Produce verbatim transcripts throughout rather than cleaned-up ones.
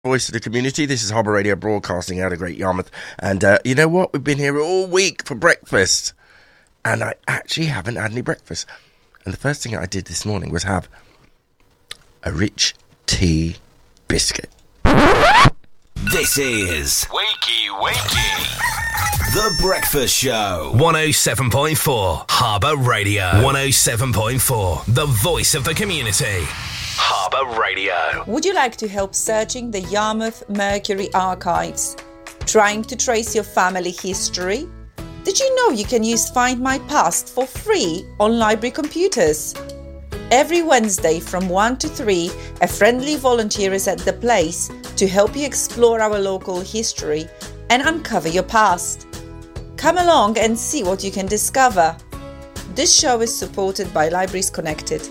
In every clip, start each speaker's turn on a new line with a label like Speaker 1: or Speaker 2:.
Speaker 1: Voice of the community. This is Harbour Radio broadcasting out of Great Yarmouth. And uh, you know what? We've been here all week for breakfast. And I actually haven't had any breakfast. And the first thing I did this morning was have a rich tea biscuit.
Speaker 2: This is Wakey Wakey, The Breakfast Show. one oh seven point four Harbour Radio. one oh seven point four, the voice of the community. Harbour Radio.
Speaker 3: Would you like to help searching the Yarmouth Mercury archives? Trying to trace your family history? Did you know you can use Find My Past for free on library computers? Every Wednesday from one to three, a friendly volunteer is at the place to help you explore our local history and uncover your past. Come along and see what you can discover. This show is supported by Libraries Connected.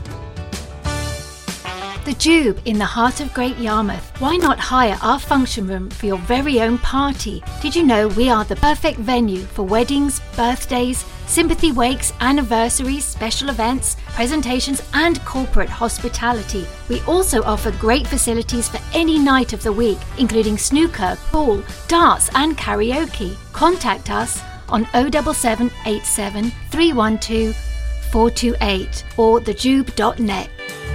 Speaker 4: The Jube in the heart of Great Yarmouth. Why not hire our function room for your very own party? Did you know we are the perfect venue for weddings, birthdays, sympathy wakes, anniversaries, special events, presentations and corporate hospitality. We also offer great facilities for any night of the week, including snooker, pool, darts and karaoke. Contact us on oh seven seven eight seven three one two four two eight or the jube dot net.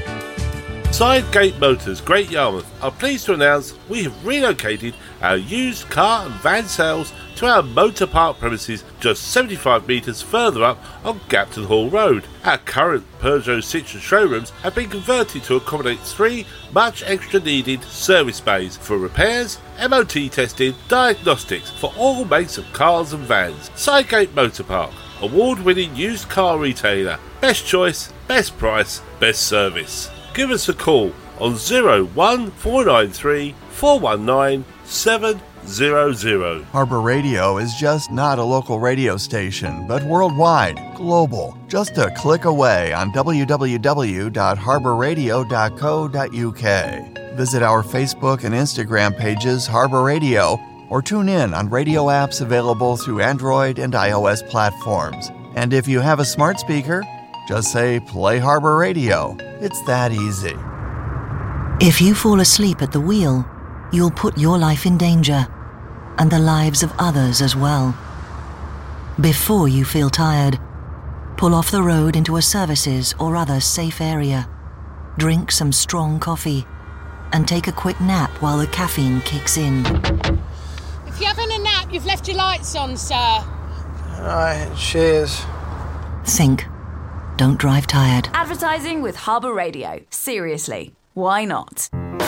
Speaker 5: Sidegate Motors, Great Yarmouth, are pleased to announce we have relocated our used car and van sales to our motor park premises just seventy-five metres further up on Gapton Hall Road. Our current Peugeot Citroën showrooms have been converted to accommodate three much extra needed service bays for repairs, M O T testing, diagnostics for all makes of cars and vans. Sidegate Motor Park, award-winning used car retailer. Best choice, best price, best service. Give us a call on zero one four nine three four one nine seven zero zero.
Speaker 6: Harbour Radio is just not a local radio station, but worldwide, global. Just a click away on w w w dot harbour radio dot co dot u k. Visit our Facebook and Instagram pages, Harbour Radio, or tune in on radio apps available through Android and iOS platforms. And if you have a smart speaker, just say, play Harbour Radio. It's that easy.
Speaker 7: If you fall asleep at the wheel, you'll put your life in danger, and the lives of others as well. Before you feel tired, pull off the road into a services or other safe area. Drink some strong coffee, and take a quick nap while the caffeine kicks in.
Speaker 8: If you're having a nap, you've left your lights on, sir.
Speaker 9: All right, cheers.
Speaker 7: Think. Don't drive tired.
Speaker 10: Advertising with Harbour Radio. Seriously, why not?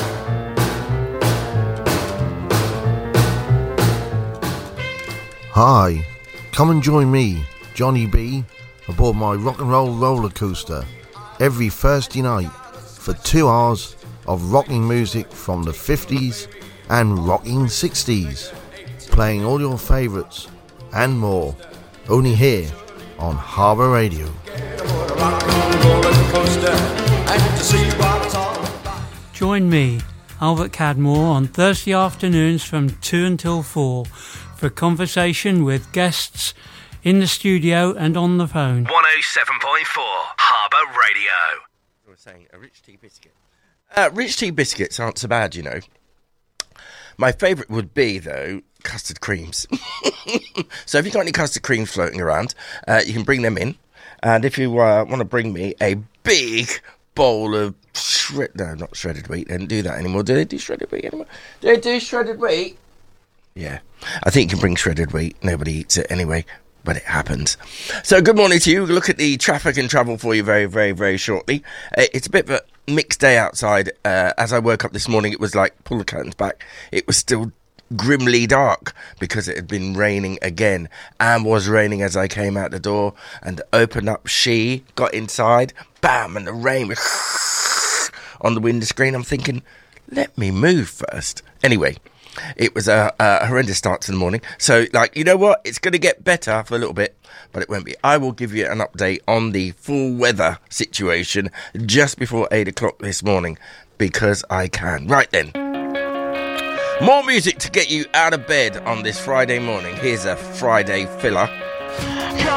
Speaker 11: Hi, come and join me, Johnny B, aboard my rock and roll roller coaster every Thursday night for two hours of rocking music from the fifties and rocking sixties, playing all your favourites and more, only here on Harbour Radio.
Speaker 12: Join me, Albert Cadmore, on Thursday afternoons from two until four for a conversation with guests in the studio and on the phone.
Speaker 2: one oh seven point four Harbour Radio.
Speaker 1: I was saying a rich tea biscuit. Uh, rich tea biscuits aren't so bad, you know. My favourite would be, though, custard creams. So if you've got any custard creams floating around, uh, you can bring them in. And if you uh, want to bring me a big bowl of shred... No, not shredded wheat. They don't do that anymore. Do they do shredded wheat anymore? Do they do shredded wheat? Yeah. I think you can bring shredded wheat. Nobody eats it anyway, but it happens. So good morning to you. We'll look at the traffic and travel for you very, very, very shortly. Uh, it's a bit of a mixed day outside. Uh, as I woke up this morning, it was like, pull the curtains back. It was still grimly dark because it had been raining again, and was raining as I came out the door and opened up. She got inside, bam, and the rain was on the window screen. I'm thinking, let me move first. Anyway, it was a, a horrendous start to the morning. So, like, you know what? It's going to get better for a little bit, but it won't be. I will give you an update on the full weather situation just before eight o'clock this morning because I can. Right then. More music to get you out of bed on this Friday morning. Here's a Friday filler.